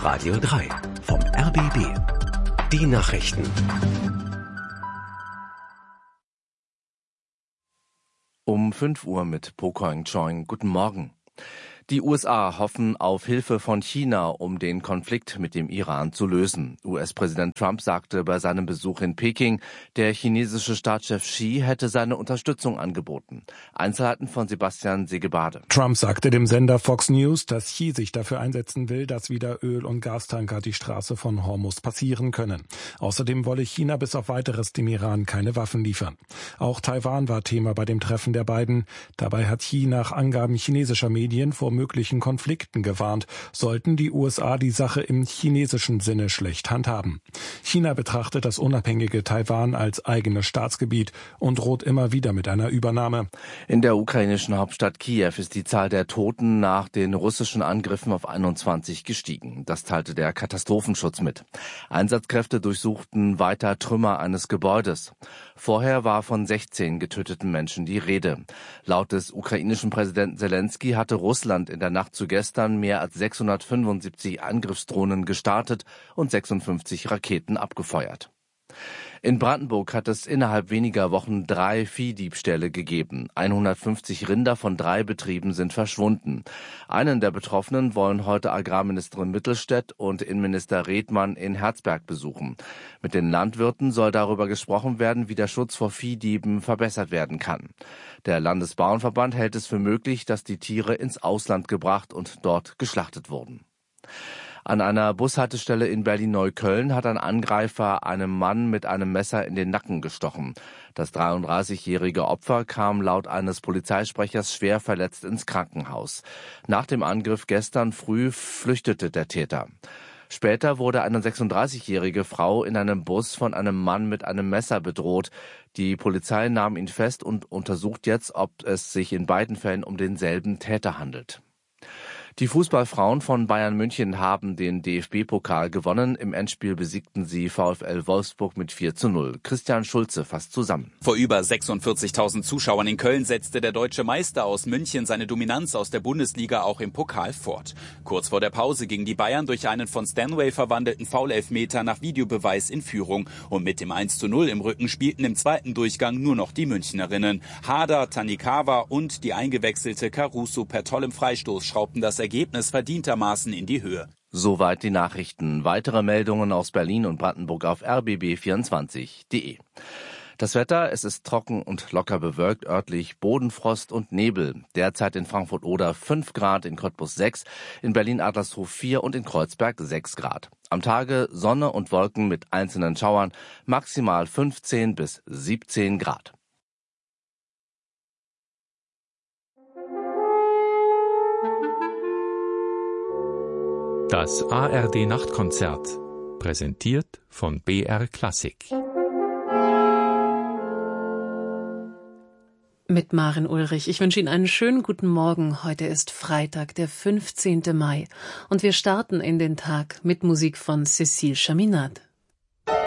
Radio 3 vom RBB. Die Nachrichten. Um 5 Uhr mit Po Koing-Choing. Guten Morgen. Die USA hoffen auf Hilfe von China, um den Konflikt mit dem Iran zu lösen. US-Präsident Trump sagte bei seinem Besuch in Peking, der chinesische Staatschef Xi hätte seine Unterstützung angeboten. Einzelheiten von Sebastian Segebade. Trump sagte dem Sender Fox News, dass Xi sich dafür einsetzen will, dass wieder Öl- und Gastanker die Straße von Hormuz passieren können. Außerdem wolle China bis auf Weiteres dem Iran keine Waffen liefern. Auch Taiwan war Thema bei dem Treffen der beiden. Dabei hat Xi nach Angaben chinesischer Medien vor möglichen Konflikten gewarnt, sollten die USA die Sache im chinesischen Sinne schlecht handhaben. China betrachtet das unabhängige Taiwan als eigenes Staatsgebiet und droht immer wieder mit einer Übernahme. In der ukrainischen Hauptstadt Kiew ist die Zahl der Toten nach den russischen Angriffen auf 21 gestiegen. Das teilte der Katastrophenschutz mit. Einsatzkräfte durchsuchten weiter Trümmer eines Gebäudes. Vorher war von 16 getöteten Menschen die Rede. Laut des ukrainischen Präsidenten Selenskyj hatte Russland in der Nacht zu gestern mehr als 675 Angriffsdrohnen gestartet und 56 Raketen abgefeuert. In Brandenburg hat es innerhalb weniger Wochen 3 Viehdiebstähle gegeben. 150 Rinder von 3 Betrieben sind verschwunden. Einen der Betroffenen wollen heute Agrarministerin Mittelstädt und Innenminister Redmann in Herzberg besuchen. Mit den Landwirten soll darüber gesprochen werden, wie der Schutz vor Viehdieben verbessert werden kann. Der Landesbauernverband hält es für möglich, dass die Tiere ins Ausland gebracht und dort geschlachtet wurden. An einer Bushaltestelle in Berlin-Neukölln hat ein Angreifer einem Mann mit einem Messer in den Nacken gestochen. Das 33-jährige Opfer kam laut eines Polizeisprechers schwer verletzt ins Krankenhaus. Nach dem Angriff gestern früh flüchtete der Täter. Später wurde eine 36-jährige Frau in einem Bus von einem Mann mit einem Messer bedroht. Die Polizei nahm ihn fest und untersucht jetzt, ob es sich in beiden Fällen um denselben Täter handelt. Die Fußballfrauen von Bayern München haben den DFB-Pokal gewonnen. Im Endspiel besiegten sie VfL Wolfsburg mit 4:0. Christian Schulze fasst zusammen. Vor über 46.000 Zuschauern in Köln setzte der deutsche Meister aus München seine Dominanz aus der Bundesliga auch im Pokal fort. Kurz vor der Pause gingen die Bayern durch einen von Stanway verwandelten Foul-Elfmeter nach Videobeweis in Führung. Und mit dem 1:0 im Rücken spielten im zweiten Durchgang nur noch die Münchnerinnen. Hader, Tanikawa und die eingewechselte Caruso per tollem Freistoß schraubten das Ergebnis verdientermaßen in die Höhe. Soweit die Nachrichten. Weitere Meldungen aus Berlin und Brandenburg auf rbb24.de. Das Wetter, es ist trocken und locker bewölkt, örtlich Bodenfrost und Nebel. Derzeit in Frankfurt-Oder 5 Grad, in Cottbus 6, in Berlin-Adlershof 4 und in Kreuzberg 6 Grad. Am Tage Sonne und Wolken mit einzelnen Schauern, maximal 15 bis 17 Grad. Das ARD-Nachtkonzert, präsentiert von BR Klassik. Mit Maren Ulrich. Ich wünsche Ihnen einen schönen guten Morgen. Heute ist Freitag, der 15. Mai. Und wir starten in den Tag mit Musik von Cécile Chaminade.